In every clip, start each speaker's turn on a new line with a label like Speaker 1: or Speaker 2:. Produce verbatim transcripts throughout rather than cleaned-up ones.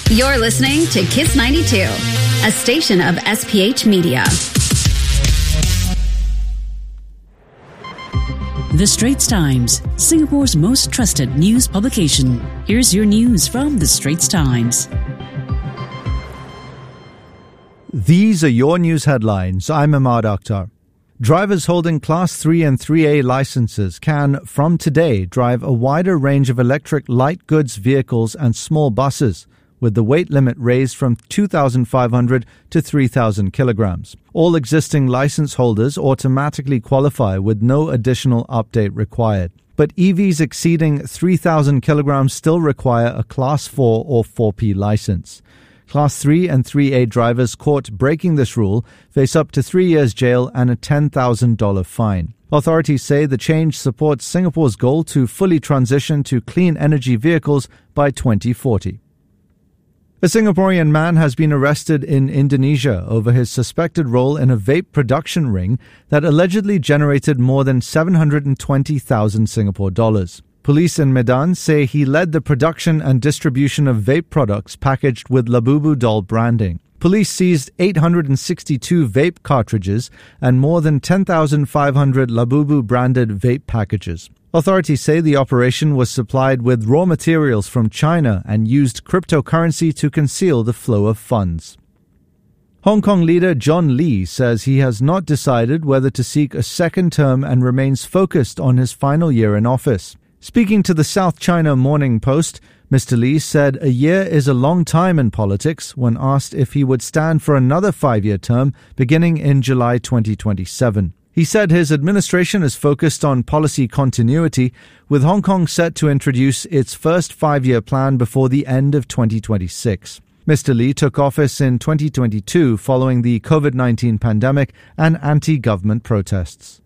Speaker 1: You're listening to Kiss ninety-two, a station of S P H Media.
Speaker 2: The Straits Times, Singapore's most trusted news publication. Here's your news from The Straits Times.
Speaker 3: These are your news headlines. I'm Ahmad Akhtar. Drivers holding Class three and three A licenses can, from today, drive a wider range of electric light goods vehicles and small buses, with the weight limit raised from two thousand five hundred to three thousand kilograms. All existing license holders automatically qualify with no additional update required. But E Vs exceeding three thousand kilograms still require a Class four or four P license. Class three and three A drivers caught breaking this rule face up to three years jail and a ten thousand dollars fine. Authorities say the change supports Singapore's goal to fully transition to clean energy vehicles by twenty forty. A Singaporean man has been arrested in Indonesia over his suspected role in a vape production ring that allegedly generated more than seven hundred twenty thousand Singapore dollars. Police in Medan say he led the production and distribution of vape products packaged with Labubu doll branding. Police seized eight hundred sixty-two vape cartridges and more than ten thousand five hundred Labubu branded vape packages. Authorities say the operation was supplied with raw materials from China and used cryptocurrency to conceal the flow of funds. Hong Kong leader John Lee says he has not decided whether to seek a second term and remains focused on his final year in office. Speaking to the South China Morning Post, Mister Lee said a year is a long time in politics when asked if he would stand for another five-year term beginning in July twenty twenty-seven. He said his administration is focused on policy continuity, with Hong Kong set to introduce its first five-year plan before the end of twenty twenty-six. Mister Lee took office in twenty twenty-two following the COVID nineteen pandemic and anti-government protests.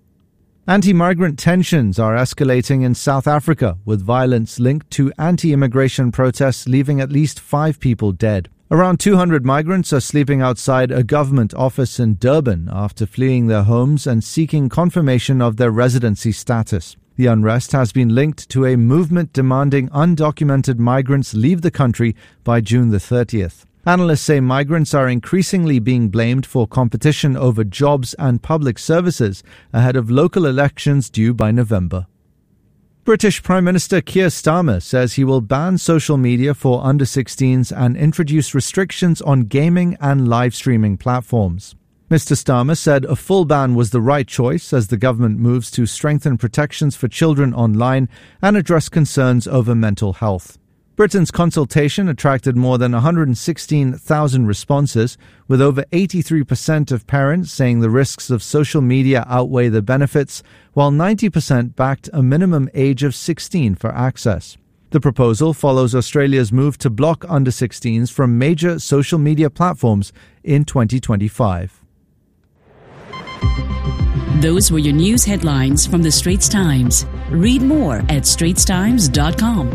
Speaker 3: Anti-migrant tensions are escalating in South Africa, with violence linked to anti-immigration protests leaving at least five people dead. Around two hundred migrants are sleeping outside a government office in Durban after fleeing their homes and seeking confirmation of their residency status. The unrest has been linked to a movement demanding undocumented migrants leave the country by June the thirtieth. Analysts say migrants are increasingly being blamed for competition over jobs and public services ahead of local elections due by November. British Prime Minister Keir Starmer says he will ban social media for under sixteens and introduce restrictions on gaming and live streaming platforms. Mister Starmer said a full ban was the right choice as the government moves to strengthen protections for children online and address concerns over mental health. Britain's consultation attracted more than one hundred sixteen thousand responses, with over eighty-three percent of parents saying the risks of social media outweigh the benefits, while ninety percent backed a minimum age of sixteen for access. The proposal follows Australia's move to block under sixteens from major social media platforms in twenty twenty-five.
Speaker 2: Those were your news headlines from The Straits Times. Read more at straits times dot com.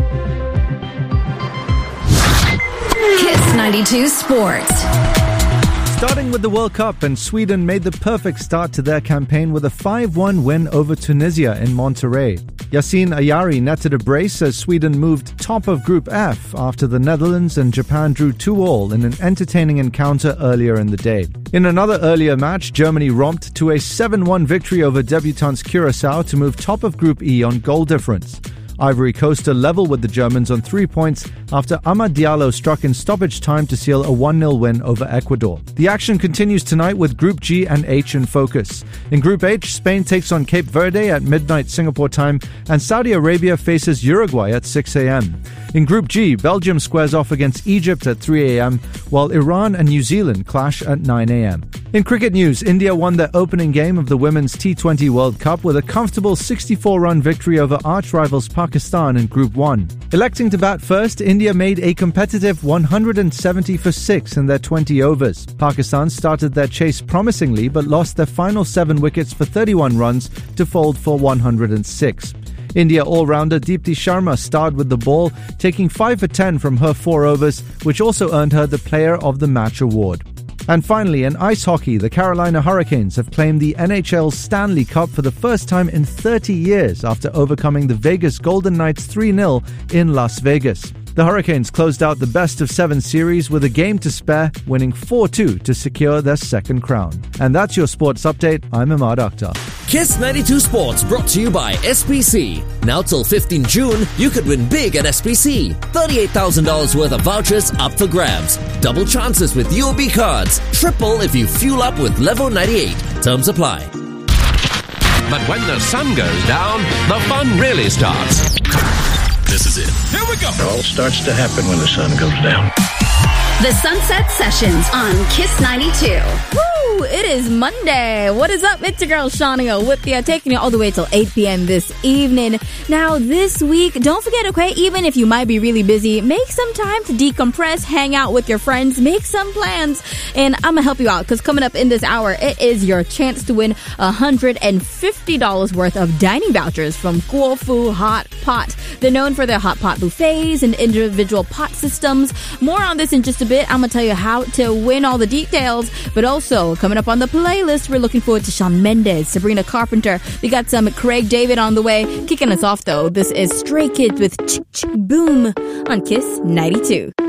Speaker 1: Kiss ninety-two Sports.
Speaker 3: Starting with the World Cup, and Sweden made the perfect start to their campaign with a five one win over Tunisia in Monterrey. Yassine Ayari netted a brace as Sweden moved top of Group F after the Netherlands and Japan drew two all in an entertaining encounter earlier in the day. In another earlier match, Germany romped to a seven one victory over debutants Curaçao to move top of Group E on goal difference. Ivory Coast are level with the Germans on three points after Amad Diallo struck in stoppage time to seal a one nil win over Ecuador. The action continues tonight with Group G and H in focus. In Group H, Spain takes on Cape Verde at midnight Singapore time, and Saudi Arabia faces Uruguay at six a.m. In Group G, Belgium squares off against Egypt at three a.m., while Iran and New Zealand clash at nine a.m. In cricket news, India won their opening game of the Women's T twenty World Cup with a comfortable sixty-four run victory over arch-rivals Pakistan in Group one. Electing to bat first, India made a competitive one hundred seventy for six in their twenty overs. Pakistan started their chase promisingly but lost their final seven wickets for thirty-one runs to fold for one hundred six. India all-rounder Deepti Sharma starred with the ball, taking five for ten from her four overs, which also earned her the Player of the Match award. And finally, in ice hockey, the Carolina Hurricanes have claimed the N H L's Stanley Cup for the first time in thirty years after overcoming the Vegas Golden Knights three nil in Las Vegas. The Hurricanes closed out the best of seven series with a game to spare, winning four two to secure their second crown. And that's your sports update. I'm Ahmad Akhtar.
Speaker 4: Kiss ninety-two Sports brought to you by S P C. Now till fifteenth June, you could win big at S P C. thirty-eight thousand dollars worth of vouchers up for grabs. Double chances with U O B cards. Triple if you fuel up with Level ninety-eight. Terms apply.
Speaker 5: But when the sun goes down, the fun really starts. This is it.
Speaker 6: Here we go.
Speaker 7: It all starts to happen when the sun goes down.
Speaker 1: The Sunset Sessions on Kiss ninety-two.
Speaker 8: Woo! It is Monday. What is up? It's your girl Shania with you, taking you all the way till eight p.m. this evening. Now, this week, don't forget, okay, even if you might be really busy, make some time to decompress, hang out with your friends, make some plans. And I'm going to help you out because coming up in this hour, it is your chance to win one hundred fifty dollars worth of dining vouchers from Guo Fu Hot Pot. They're known for their hot pot buffets and individual pot systems. More on this in just a bit. I'm going to tell you how to win all the details, but also coming up on the playlist, we're looking forward to Shawn Mendes, Sabrina Carpenter. We got some Craig David on the way. Kicking us off, though, this is Stray Kids with Chick Chick Boom on Kiss ninety-two.